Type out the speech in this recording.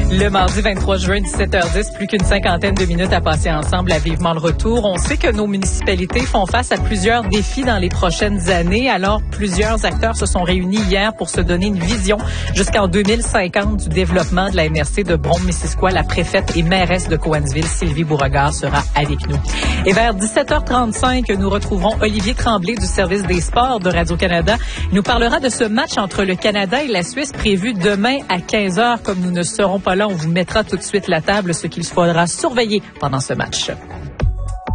Le mardi 23 juin, 17h10, plus qu'une cinquantaine de minutes à passer ensemble à Vivement le retour. On sait que nos municipalités font face à plusieurs défis dans les prochaines années. Alors, plusieurs acteurs se sont réunis hier pour se donner une vision jusqu'en 2050 du développement de la MRC de Brome-Missisquoi. La préfète et mairesse de Cowansville, Sylvie Beauregard, sera avec nous. Et vers 17h35, nous retrouverons Olivier Tremblay du service des sports de Radio-Canada. Il nous parlera de ce match entre le Canada et la Suisse prévu demain à 15h. Comme nous ne serons pas là, on vous mettra tout de suite la table, ce qu'il faudra surveiller pendant ce match.